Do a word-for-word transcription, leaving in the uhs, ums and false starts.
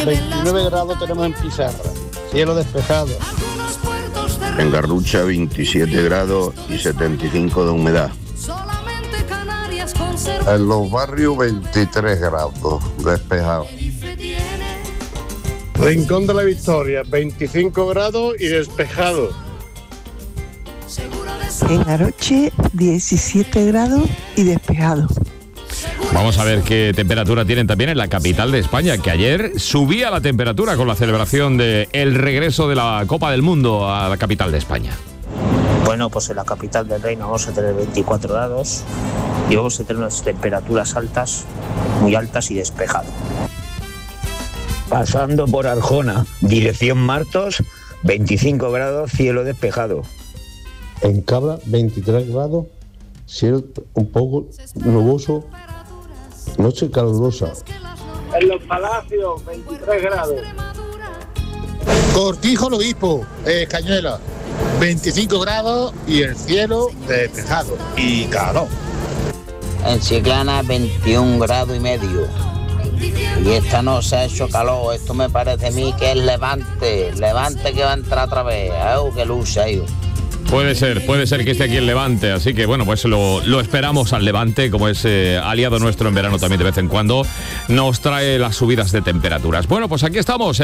veintinueve grados tenemos en Pizarra, cielo despejado. En Garrucha veintisiete grados y setenta y cinco de humedad. En los barrios veintitrés grados, despejado. Rincón de la Victoria, veinticinco grados y despejado. En Aroche, diecisiete grados y despejado. Vamos a ver qué temperatura tienen también en la capital de España, que ayer subía la temperatura con la celebración del regreso de la Copa del Mundo a la capital de España. Bueno, pues en la capital del reino vamos a tener veinticuatro grados y vamos a tener unas temperaturas altas, muy altas y despejado. Pasando por Arjona, dirección Martos, veinticinco grados, cielo despejado. En Cabra, veintitrés grados, cielo un poco nuboso, noche calurosa. En Los Palacios, veintitrés grados. Cortijo el Obispo, eh, Cañuela, veinticinco grados y el cielo despejado y calor. En Chiclana, veintiún grados y medio. Y esta noche ha hecho calor. Esto me parece a mí que es Levante. Levante que va a entrar otra vez. ¡Ay, qué lucha, ay! Puede ser, puede ser que esté aquí el Levante, así que bueno, pues lo, lo esperamos al Levante, como es eh, aliado nuestro en verano también de vez en cuando, nos trae las subidas de temperaturas. Bueno, pues aquí estamos.